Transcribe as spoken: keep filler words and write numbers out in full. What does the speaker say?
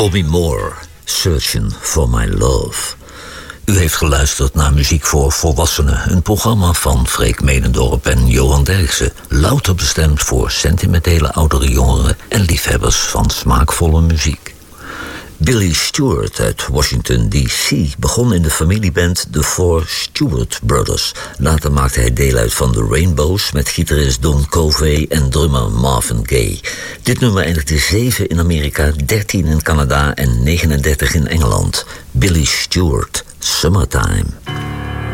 Bobby Moore, Searching for My Love. U heeft geluisterd naar Muziek voor Volwassenen, een programma van Freek Medendorp en Johan Derksen, louter bestemd voor sentimentele oudere jongeren en liefhebbers van smaakvolle muziek. Billy Stewart uit Washington D C begon in de familieband The Four Stewart Brothers. Later maakte hij deel uit van The Rainbows met gitarist Don Covey en drummer Marvin Gaye. Dit nummer eindigde zeven in Amerika, dertien in Canada en negenendertig in Engeland. Billy Stewart, Summertime.